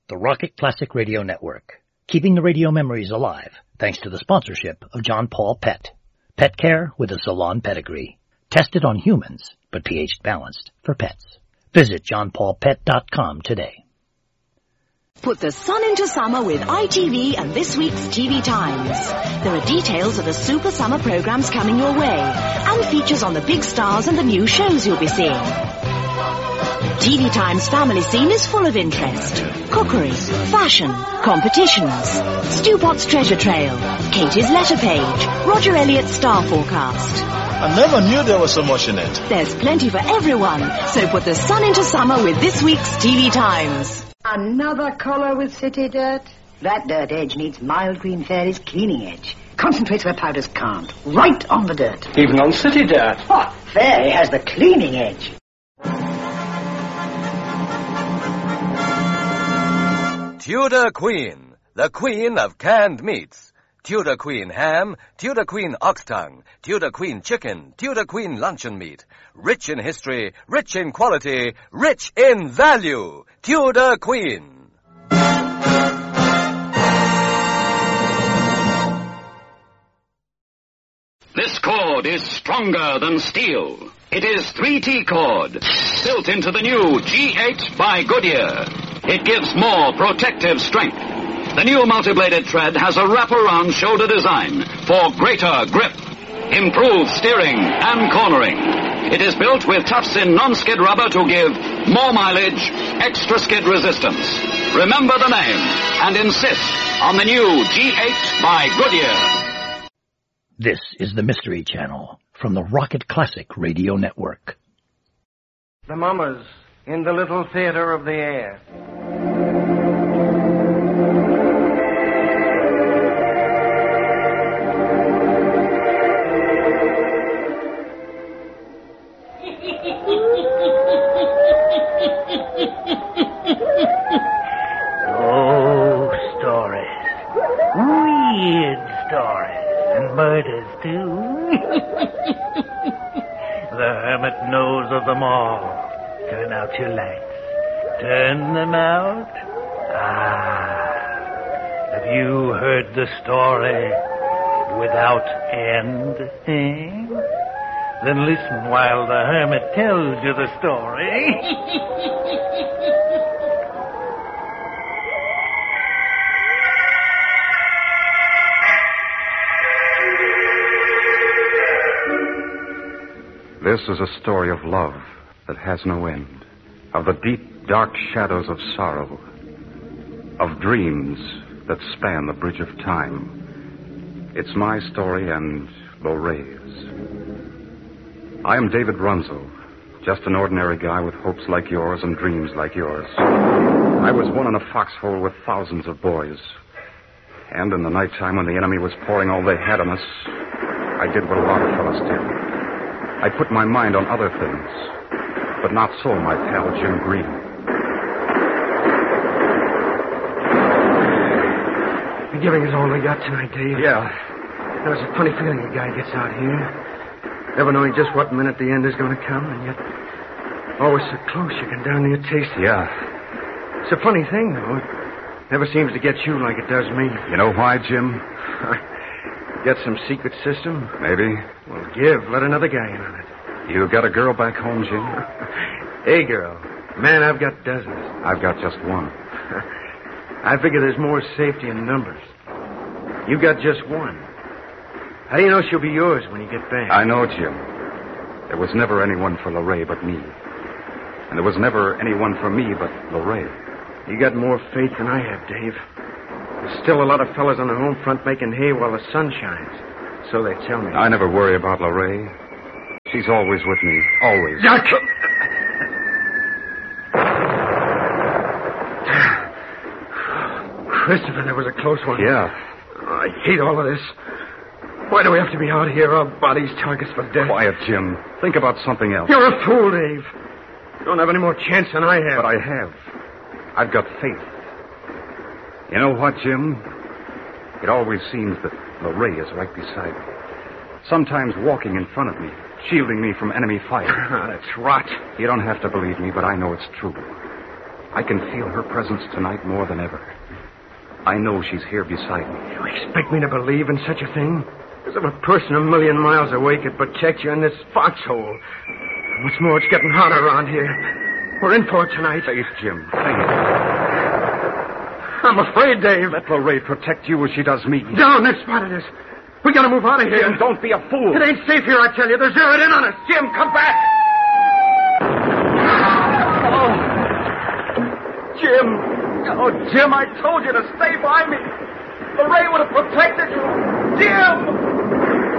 the Rocket Classic Radio Network, keeping the radio memories alive thanks to the sponsorship of John Paul Pet. Pet care with a salon pedigree. Tested on humans, but pH balanced for pets. Visit johnpaulpet.com today. Put the sun into summer with ITV and this week's TV Times. There are details of the Super Summer programs coming your way and features on the big stars and the new shows you'll be seeing. TV Times family scene is full of interest. Cookery, fashion, competitions, Stu Potts treasure trail, Katie's letter page, Roger Elliott's star forecast. I never knew there was so much in it. There's plenty for everyone, so put the sun into summer with this week's TV Times. Another collar with city dirt? That dirt edge needs Mild Green Fairy's cleaning edge. Concentrates where powders can't. Right on the dirt. Even on city dirt. Oh, Fairy has the cleaning edge. Tudor Queen, the queen of canned meats. Tudor Queen ham, Tudor Queen ox tongue, Tudor Queen chicken, Tudor Queen luncheon meat. Rich in history, rich in quality, rich in value. Tudor Queen. This cord is stronger than steel. It is 3T cord, built into the new G8 by Goodyear. It gives more protective strength. The new multi-bladed thread has a wraparound shoulder design for greater grip, improved steering and cornering. It is built with tufts in non-skid rubber to give more mileage, extra skid resistance. Remember the name and insist on the new G8 by Goodyear. This is the Mystery Channel from the Rocket Classic Radio Network. The Mummers in the Little Theater of the Air. Oh, stories. Weird stories. And murders, too. The hermit knows of them all. Turn out your lights. Turn them out. Have you heard the story without end? Eh? Then listen while the hermit tells you the story. This is a story of love that has no end, of the deep, dark shadows of sorrow, of dreams that span the bridge of time. It's my story and Lorraine's. I am David Runzel, just an ordinary guy with hopes like yours and dreams like yours. I was one in a foxhole with thousands of boys. And in the nighttime when the enemy was pouring all they had on us, I did what a lot of fellas did. I put my mind on other things, but not so my pal Jim Green. You're giving us all we got tonight, Dave. Yeah. There's a funny feeling a guy gets out here, never knowing just what minute the end is going to come, and yet always so close you can darn near taste it. Yeah. It's a funny thing, though. It never seems to get you like it does me. You know why, Jim? Got some secret system? Maybe. Well, let another guy in on it. You got a girl back home, Jim? A girl. Man, I've got dozens. I've got just one. I figure there's more safety in numbers. You got just one. How do you know she'll be yours when you get back? I know, Jim. There was never anyone for Lorraine but me. And there was never anyone for me but Lorraine. You got more faith than I have, Dave. There's still a lot of fellas on the home front making hay while the sun shines. So they tell me. I never worry about Lorraine. She's always with me. Always. Yuck! Christopher, that was a close one. Yeah. Oh, I hate all of this. Why do we have to be out here, our bodies targets for death? Quiet, Jim. Think about something else. You're a fool, Dave. You don't have any more chance than I have. But I have. I've got faith. You know what, Jim? It always seems that Lorraine is right beside me. Sometimes walking in front of me, shielding me from enemy fire. That's rot. You don't have to believe me, but I know it's true. I can feel her presence tonight more than ever. I know she's here beside me. You expect me to believe in such a thing? As if a person a million miles away could protect you in this foxhole. What's more, it's getting hotter around here. We're in for it tonight. Faith, Jim, faith. I'm afraid, Dave. Let Lorraine protect you as she does me. Down, they've spotted us. We gotta move out of here. Jim, don't be a fool. It ain't safe here, I tell you. They're zeroed in on us. Jim, come back! Oh, Jim. Oh, Jim, I told you to stay by me. Lorraine would have protected you. Jim!